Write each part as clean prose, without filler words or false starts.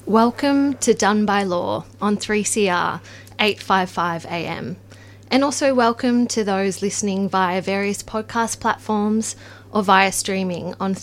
Welcome to Done by Law on 3CR 855 AM. And also welcome to those listening via various podcast platforms or via streaming on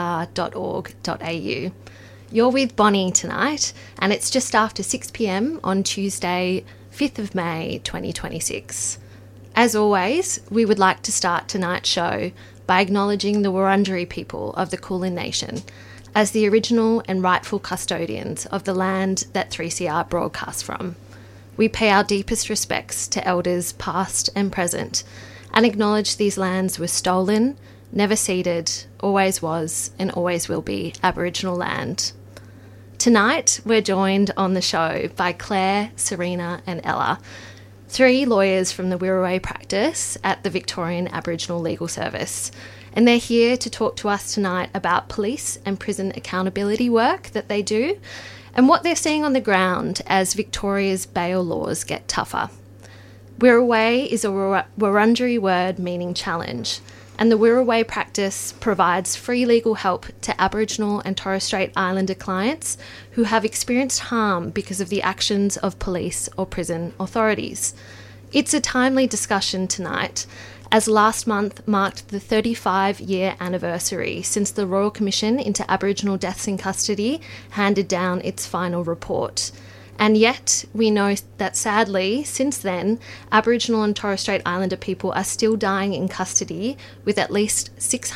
3cr.org.au. You're with Bonnie tonight, and it's just after 6 p.m. on Tuesday, 5th of May 2026. As always, we would like to start tonight's show by acknowledging the Wurundjeri people of the Kulin Nation as the original and rightful custodians of the land that 3CR broadcasts from. We pay our deepest respects to elders past and present and acknowledge these lands were stolen, never ceded, always was and always will be Aboriginal land. Tonight, we're joined on the show by Claire, Serena and Ella, three lawyers from the Wirraway practice at the Victorian Aboriginal Legal Service. And they're here to talk to us tonight about police and prison accountability work that they do and what they're seeing on the ground as Victoria's bail laws get tougher. Wirraway is a Wurundjeri word meaning challenge, and the Wirraway practice provides free legal help to Aboriginal and Torres Strait Islander clients who have experienced harm because of the actions of police or prison authorities. It's a timely discussion tonight, as last month marked the 35-year anniversary since the Royal Commission into Aboriginal Deaths in Custody handed down its final report. And yet, we know that sadly, since then, Aboriginal and Torres Strait Islander people are still dying in custody, with at least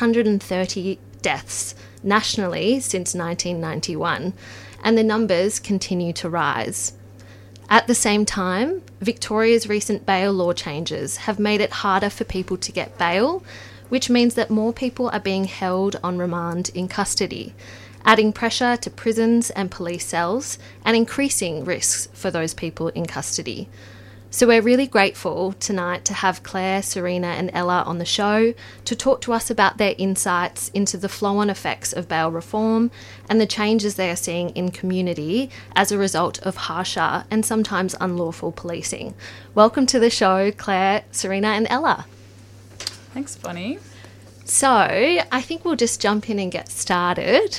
630 deaths nationally since 1991, and the numbers continue to rise. At the same time, Victoria's recent bail law changes have made it harder for people to get bail, which means that more people are being held on remand in custody, adding pressure to prisons and police cells and increasing risks for those people in custody. So we're really grateful tonight to have Claire, Serena and Ella on the show to talk to us about their insights into the flow-on effects of bail reform and the changes they are seeing in community as a result of harsher and sometimes unlawful policing. Welcome to the show, Claire, Serena and Ella. Thanks, Bonnie. So I think we'll just jump in and get started.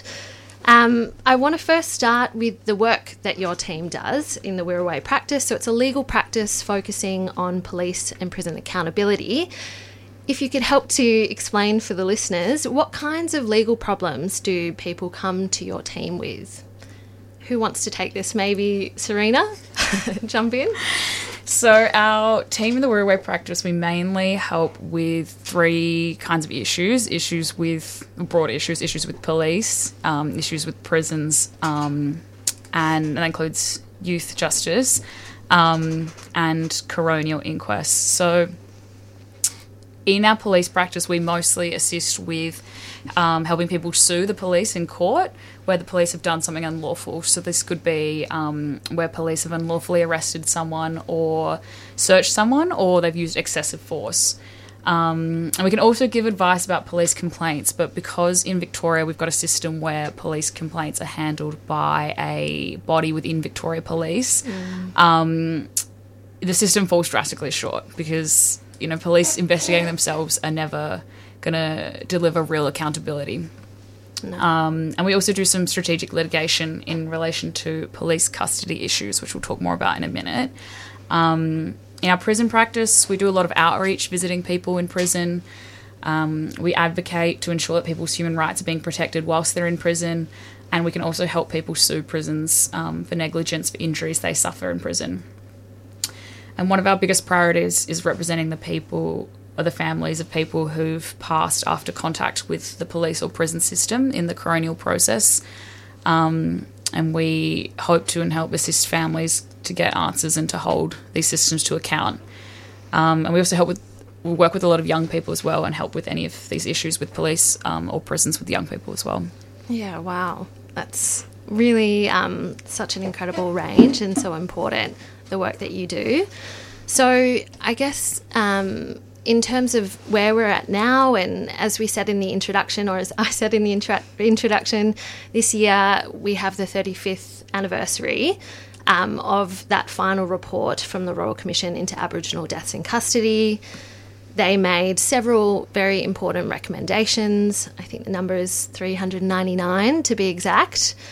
I want to first start with the work that your team does in the Wirraway practice. So it's a legal practice focusing on police and prison accountability. If you could help to explain for the listeners, what kinds of legal problems do people come to your team with? Who wants to take this? Maybe Serena? Jump in. So our team in the Wirraway practice, we mainly help with three kinds of issues with broad issues with police, issues with prisons, and that includes youth justice, and coronial inquests. So in our police practice, we mostly assist with helping people sue the police in court where the police have done something unlawful. So this could be where police have unlawfully arrested someone or searched someone, or they've used excessive force. And we can also give advice about police complaints, but because in Victoria we've got a system where police complaints are handled by a body within Victoria Police, the system falls drastically short because, you know, police investigating themselves are never going to deliver real accountability. No. And we also do some strategic litigation in relation to police custody issues, which we'll talk more about in a minute. In our prison practice, we do a lot of outreach, visiting people in prison. We advocate to ensure that people's human rights are being protected whilst they're in prison, and we can also help people sue prisons for negligence for injuries they suffer in prison. And one of our biggest priorities is representing the people or the families of people who've passed after contact with the police or prison system in the coronial process. And we hope to and help assist families to get answers and to hold these systems to account. And we also we work with a lot of young people as well and help with any of these issues with police or prisons with young people as well. Yeah, wow. That's really such an incredible range and so important, the work that you do. So I guess in terms of where we're at now, and as we said in the introduction, or as I said in the introduction, this year we have the 35th anniversary of that final report from the Royal Commission into Aboriginal Deaths in Custody. They made several very important recommendations. I think the number is 399 to be exact.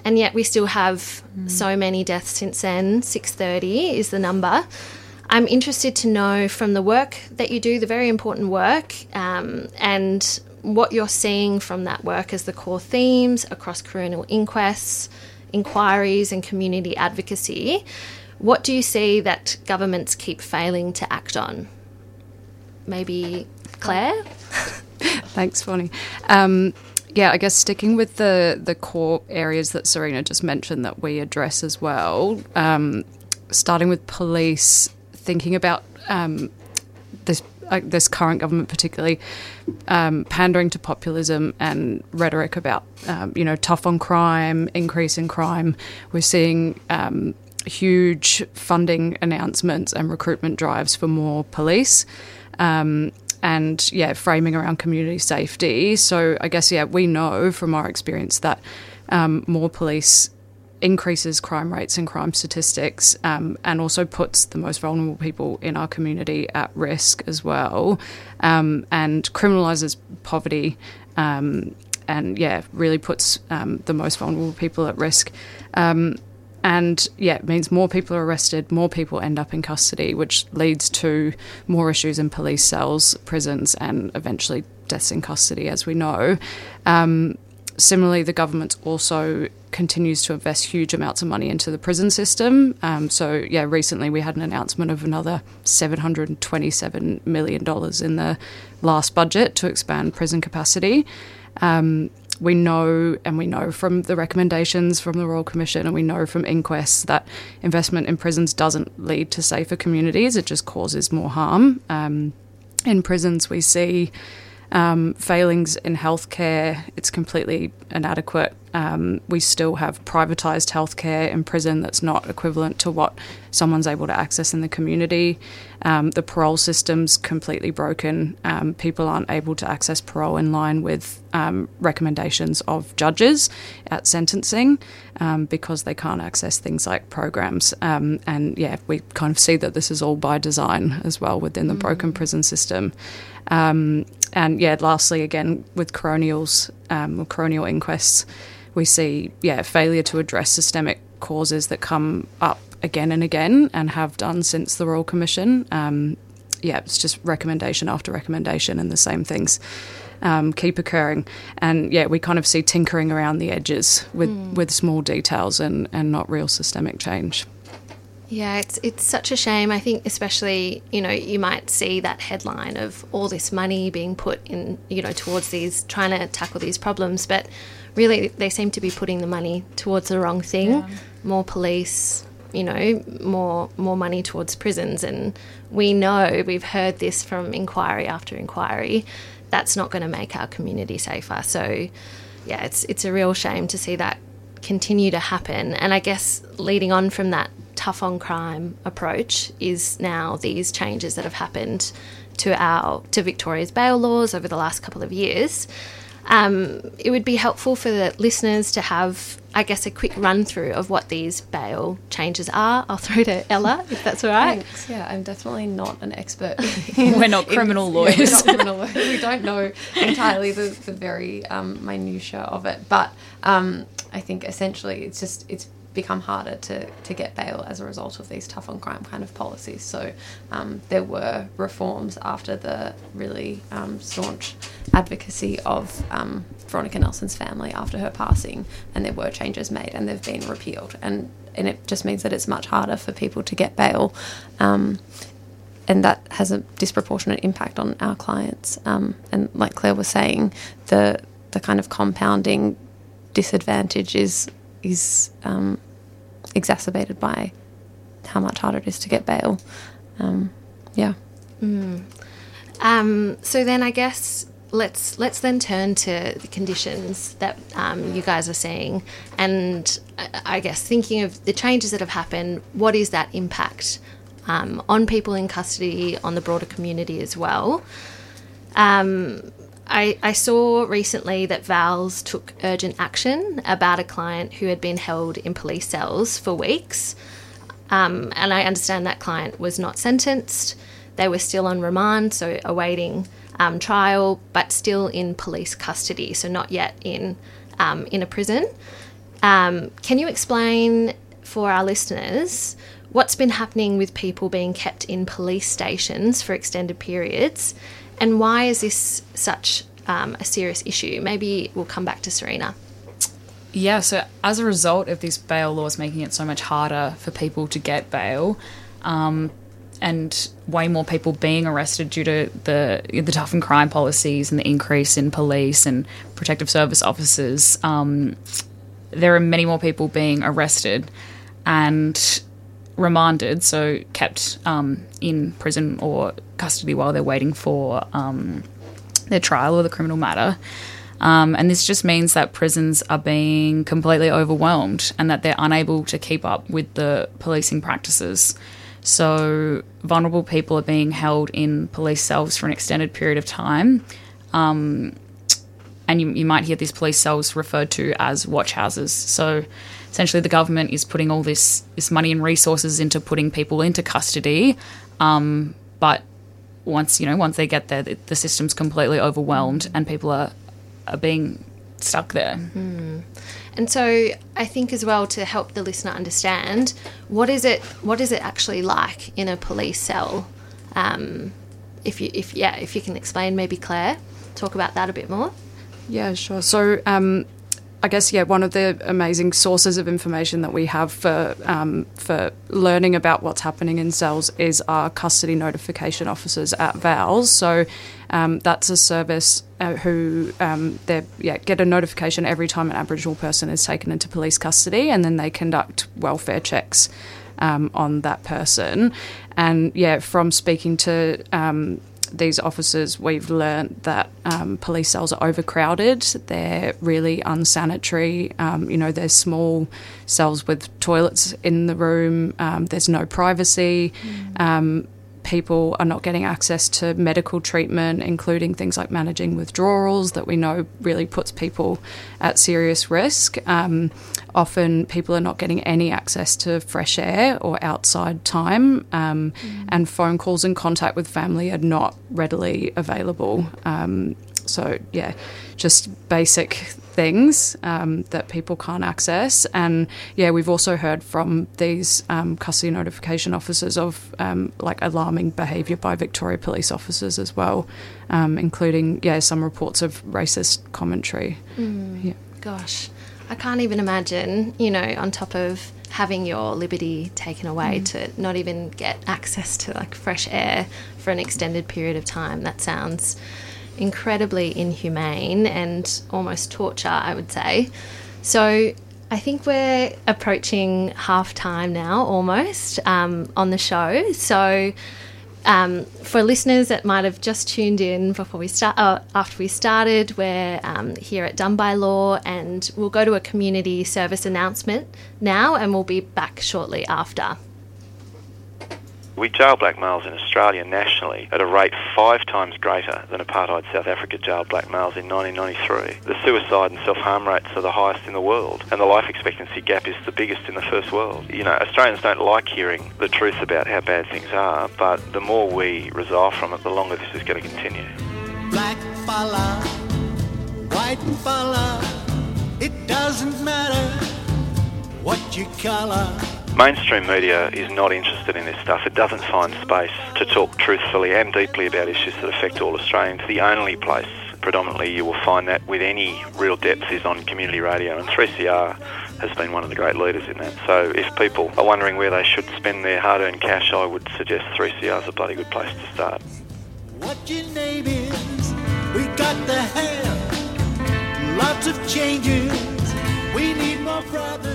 and yet we still have so many deaths since then. 630 is the number. I'm interested to know from the work that you do, the very important work, and what you're seeing from that work as the core themes across coronial inquests, inquiries and community advocacy. What do you see that governments keep failing to act on? Maybe Claire? Thanks, Bonnie. I guess sticking with the core areas that Serena just mentioned that we address as well, starting with police, thinking about this current government particularly pandering to populism and rhetoric about, tough on crime, increase in crime. We're seeing huge funding announcements and recruitment drives for more police. Framing around community safety. So I guess, we know from our experience that more police increases crime rates and crime statistics, and also puts the most vulnerable people in our community at risk as well, and criminalises poverty, really puts the most vulnerable people at risk. It means more people are arrested, more people end up in custody, which leads to more issues in police cells, prisons, and eventually deaths in custody, as we know. Similarly, the government also continues to invest huge amounts of money into the prison system. Recently we had an announcement of another $727 million in the last budget to expand prison capacity. We know from the recommendations from the Royal Commission, and we know from inquests that investment in prisons doesn't lead to safer communities, it just causes more harm. In prisons we see failings in healthcare, it's completely inadequate. We still have privatised healthcare in prison that's not equivalent to what someone's able to access in the community. The parole system's completely broken. People aren't able to access parole in line with recommendations of judges at sentencing because they can't access things like programs. We kind of see that this is all by design as well within the broken prison system. Lastly, again, with coronial inquests, we see, failure to address systemic causes that come up again and again and have done since the Royal Commission. It's just recommendation after recommendation and the same things keep occurring. And, we kind of see tinkering around the edges with small details and not real systemic change. Yeah, it's such a shame. I think especially, you might see that headline of all this money being put in, towards trying to tackle these problems, but really they seem to be putting the money towards the wrong thing. Yeah. More police, more money towards prisons. And we know, we've heard this from inquiry after inquiry, that's not going to make our community safer. So, it's a real shame to see that continue to happen. And I guess leading on from that tough on crime approach is now these changes that have happened to Victoria's bail laws over the last couple of years. It would be helpful for the listeners to have, I guess, a quick run through of what these bail changes are. I'll throw to Ella, if that's all right. Thanks. Yeah, I'm definitely not an expert. We're not criminal lawyers. We're not criminal lawyers. We don't know entirely the very minutiae of it. But I think essentially it's become harder to get bail as a result of these tough on crime kind of policies. So there were reforms after the really staunch advocacy of Veronica Nelson's family after her passing, and there were changes made and they've been repealed, and it just means that it's much harder for people to get bail, and that has a disproportionate impact on our clients, and like Claire was saying, the kind of compounding disadvantage is exacerbated by how much harder it is to get bail. So then I guess let's then turn to the conditions that you guys are seeing, and I guess thinking of the changes that have happened, what is that impact on people in custody, on the broader community as well? I saw recently that VALS took urgent action about a client who had been held in police cells for weeks. And I understand that client was not sentenced. They were still on remand, so awaiting trial, but still in police custody, so not yet in a prison. Can you explain for our listeners what's been happening with people being kept in police stations for extended periods, and why is this such a serious issue? Maybe we'll come back to Serena. Yeah, so as a result of these bail laws making it so much harder for people to get bail, and way more people being arrested due to the tough and crime policies and the increase in police and protective service officers, there are many more people being arrested and remanded, so kept in prison or custody while they're waiting for their trial or the criminal matter. And this just means that prisons are being completely overwhelmed and that they're unable to keep up with the policing practices. So vulnerable people are being held in police cells for an extended period of time. And you might hear these police cells referred to as watch houses. So essentially the government is putting all this money and resources into putting people into custody. But once they get there, the system's completely overwhelmed and people are being stuck there. And so I think as well, to help the listener understand, what is it actually like in a police cell? If you can explain, maybe Claire, talk about that a bit more. Yeah, sure. So I guess, one of the amazing sources of information that we have for learning about what's happening in cells is our custody notification officers at VALS. So that's a service who get a notification every time an Aboriginal person is taken into police custody, and then they conduct welfare checks on that person. And from speaking to these officers, we've learnt that police cells are overcrowded. They're really unsanitary. There's small cells with toilets in the room. There's no privacy. People are not getting access to medical treatment, including things like managing withdrawals that we know really puts people at serious risk. Often people are not getting any access to fresh air or outside time, and phone calls and contact with family are not readily available. Just basic things that people can't access. And we've also heard from these custody notification officers of alarming behaviour by Victoria police officers as well, including some reports of racist commentary. Gosh, I can't even imagine, on top of having your liberty taken away, to not even get access to fresh air for an extended period of time. That sounds incredibly inhumane and almost torture, I would say. So I think we're approaching half time now, almost, on the show. So for listeners that might have just tuned in after we started, we're here at Done by Law, and we'll go to a community service announcement now, and we'll be back shortly after. We jail black males in Australia nationally at a rate 5 times greater than apartheid South Africa jailed black males in 1993. The suicide and self-harm rates are the highest in the world, and the life expectancy gap is the biggest in the first world. Australians don't like hearing the truth about how bad things are, but the more we resolve from it, the longer this is going to continue. Black fella, white fella, it doesn't matter what you colour. Mainstream media is not interested in this stuff. It doesn't find space to talk truthfully and deeply about issues that affect all Australians. The only place predominantly you will find that with any real depth is on community radio, and 3CR has been one of the great leaders in that. So if people are wondering where they should spend their hard-earned cash, I would suggest 3CR is a bloody good place to start. What your name is, we got the hair, lots of changes, we need more brothers.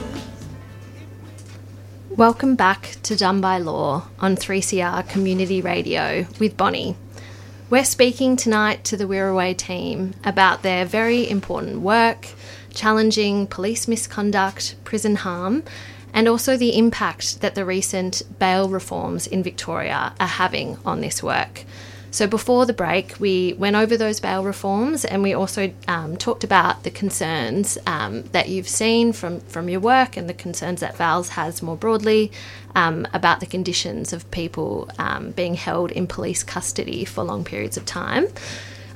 Welcome back to Done by Law on 3CR Community Radio with Bonnie. We're speaking tonight to the Wirraway team about their very important work, challenging police misconduct, prison harm, and also the impact that the recent bail reforms in Victoria are having on this work. So before the break, we went over those bail reforms, and we also talked about the concerns that you've seen from your work, and the concerns that VALS has more broadly about the conditions of people being held in police custody for long periods of time.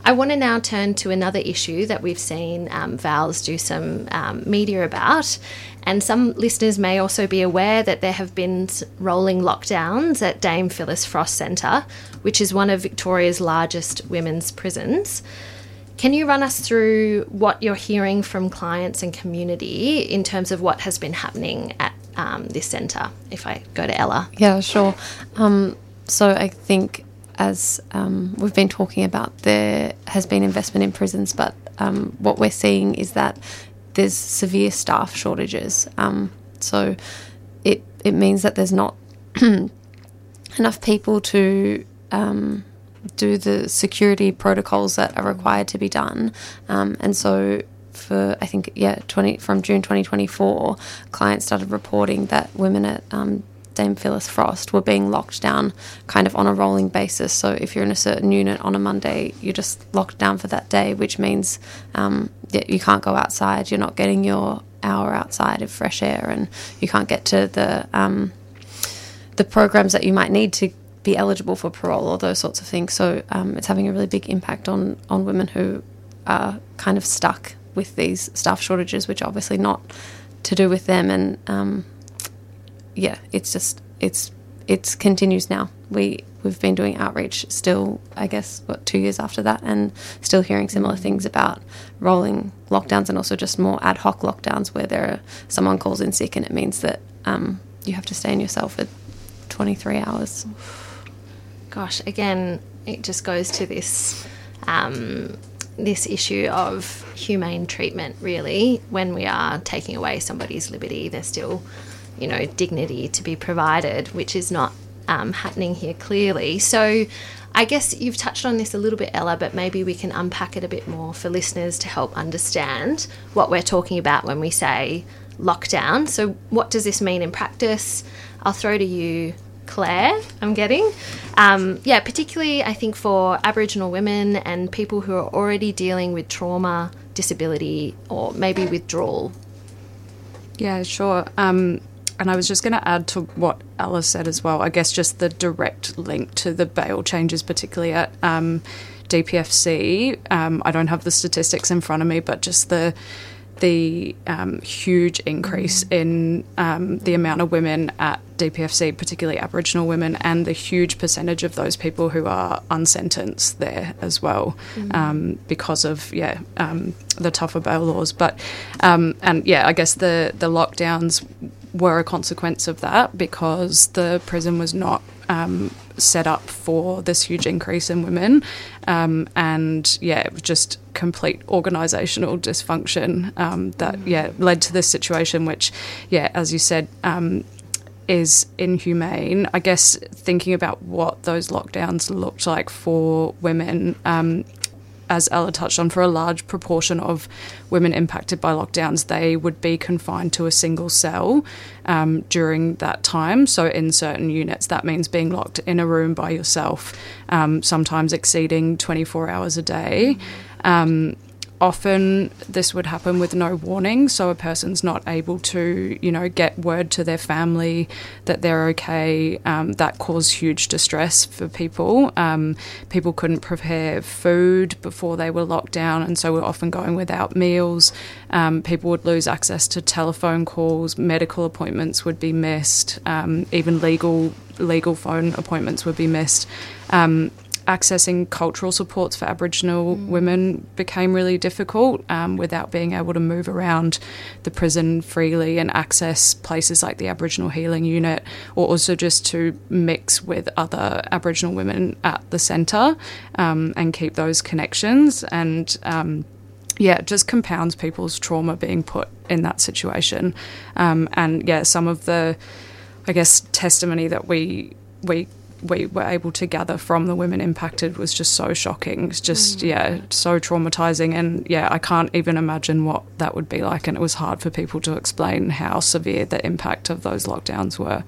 I want to now turn to another issue that we've seen Vals do some media about, and some listeners may also be aware that there have been rolling lockdowns at Dame Phyllis Frost Centre, which is one of Victoria's largest women's prisons. Can you run us through what you're hearing from clients and community in terms of what has been happening at this centre? If I go to Ella. Yeah, sure. So I think, as we've been talking about, there has been investment in prisons, but what we're seeing is that there's severe staff shortages. So it means that there's not enough people to do the security protocols that are required to be done. And so for, I think, from June 2024, clients started reporting that women at Dame Phyllis Frost were being locked down kind of on a rolling basis. So if you're in a certain unit on a Monday, you're just locked down for that day, which means you can't go outside, you're not getting your hour outside of fresh air, and you can't get to the programs that you might need to be eligible for parole or those sorts of things. So it's having a really big impact on women who are kind of stuck with these staff shortages, which are obviously not to do with them. And it continues now. We've been doing outreach still, I guess, 2 years after that, and still hearing similar things about rolling lockdowns, and also just more ad hoc lockdowns where someone calls in sick and it means that you have to stay in your cell for 23 hours. Gosh, again, it just goes to this this issue of humane treatment, really. When we are taking away somebody's liberty, there's still, dignity to be provided, which is not happening here clearly. So I guess you've touched on this a little bit, Ella, but maybe we can unpack it a bit more for listeners to help understand what we're talking about when we say lockdown. So what does this mean in practice? I'll throw to you, Claire, particularly I think for Aboriginal women and people who are already dealing with trauma, disability, or maybe withdrawal. Yeah, sure. And I was just going to add to what Ella said as well, I guess just the direct link to the bail changes, particularly at DPFC. I don't have the statistics in front of me, but just the huge increase in the amount of women at DPFC, particularly Aboriginal women, and the huge percentage of those people who are unsentenced there as well, because of the tougher bail laws. But I guess the lockdowns were a consequence of that, because the prison was not set up for this huge increase in women, it was just complete organisational dysfunction that led to this situation, which as you said, is inhumane. I guess thinking about what those lockdowns looked like for women, as Ella touched on, for a large proportion of women impacted by lockdowns, they would be confined to a single cell during that time. So in certain units, that means being locked in a room by yourself, sometimes exceeding 24 hours a day. Often this would happen with no warning, so a person's not able to, get word to their family that they're okay. That caused huge distress for people. People couldn't prepare food before they were locked down, and so were often going without meals. People would lose access to telephone calls, medical appointments would be missed, even legal phone appointments would be missed. Accessing cultural supports for Aboriginal women became really difficult without being able to move around the prison freely and access places like the Aboriginal Healing Unit, or also just to mix with other Aboriginal women at the centre and keep those connections. And it just compounds people's trauma being put in that situation. Some of the, I guess, testimony that we were able to gather from the women impacted was just so shocking. It's just, so traumatising. And, I can't even imagine what that would be like. And it was hard for people to explain how severe the impact of those lockdowns were.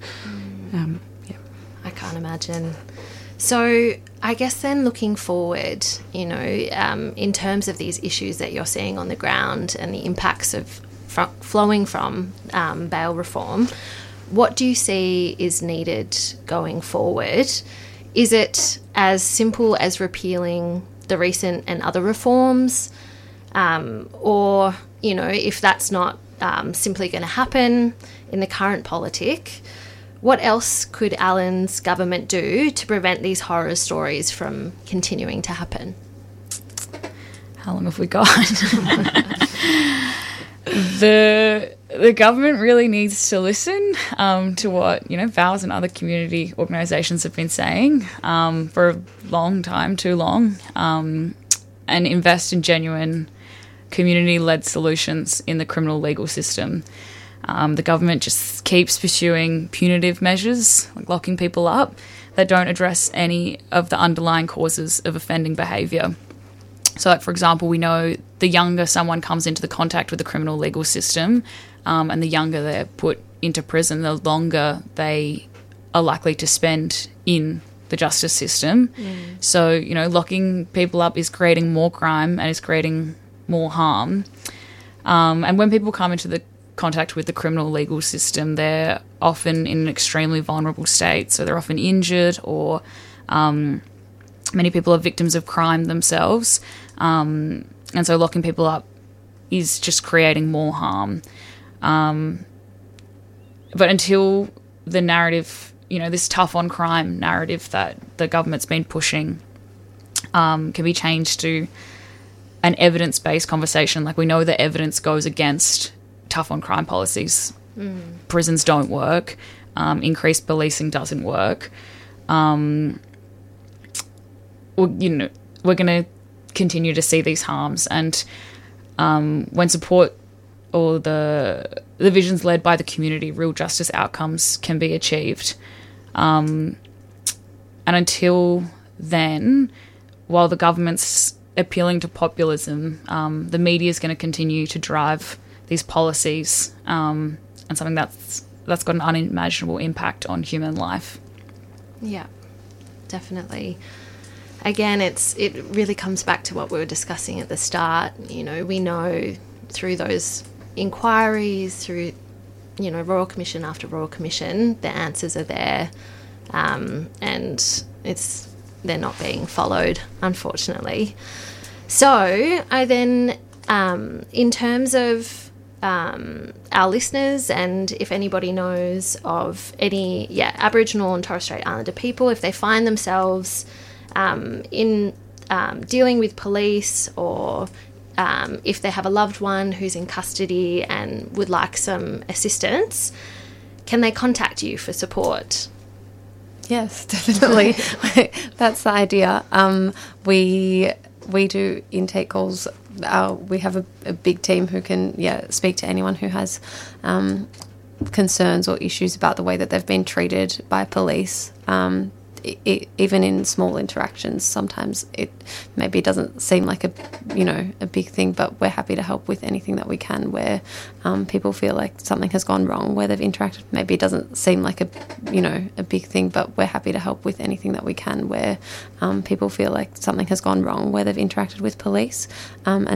I can't imagine. So I guess then looking forward, in terms of these issues that you're seeing on the ground and the impacts of flowing from bail reform, what do you see is needed going forward? Is it as simple as repealing the recent and other reforms, or, you know, if that's not simply going to happen in the current politic, what else could Alan's government do to prevent these horror stories from continuing to happen? How long have we got? The government really needs to listen to what, you know, VALS and other community organisations have been saying for a long time, too long, and invest in genuine community-led solutions in the criminal legal system. The government just keeps pursuing punitive measures, like locking people up, that don't address any of the underlying causes of offending behaviour. So, like, for example, we know the younger someone comes into the contact with the criminal legal system, and the younger they're put into prison, the longer they are likely to spend in the justice system. So, you know, locking people up is creating more crime and is creating more harm. And when people come into the contact with the criminal legal system, they're often in an extremely vulnerable state. So they're often injured, or many people are victims of crime themselves. And so locking people up is just creating more harm. But until the narrative, you know, this tough on crime narrative that the government's been pushing can be changed to an evidence-based conversation. Like, we know the evidence goes against tough on crime policies. Prisons don't work. Increased policing doesn't work. We're going to continue to see these harms, and when support or the visions led by the community, real justice outcomes can be achieved. And until then, while the government's appealing to populism, the media is going to continue to drive these policies, and something that's got an unimaginable impact on human life. Yeah, definitely. Again, it really comes back to what we were discussing at the start. You know, we know through those inquiries, through, you know, Royal Commission after Royal Commission, the answers are there, and they're not being followed, unfortunately. So I then, in terms of our listeners, and if anybody knows of any Aboriginal and Torres Strait Islander people, if they find themselves in dealing with police, or if they have a loved one who's in custody and would like some assistance, can they contact you for support? Yes, definitely. That's the idea. We do intake calls. We have a big team who can speak to anyone who has concerns or issues about the way that they've been treated by police. Even in small interactions, sometimes it maybe doesn't seem like a big thing, but we're happy to help with anything that we can where people feel like something has gone wrong where they've interacted. Maybe it doesn't seem like a big thing, but we're happy to help with anything that we can where people feel like something has gone wrong where they've interacted with police. And